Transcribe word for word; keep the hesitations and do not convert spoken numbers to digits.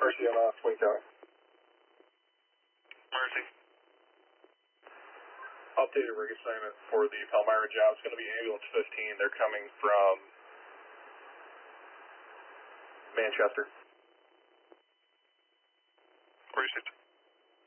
Mercy on off, Twin Tower. Mercy. Updated rig assignment for the Palmyra job is going to be ambulance fifteen. They're coming from Manchester. Where is it?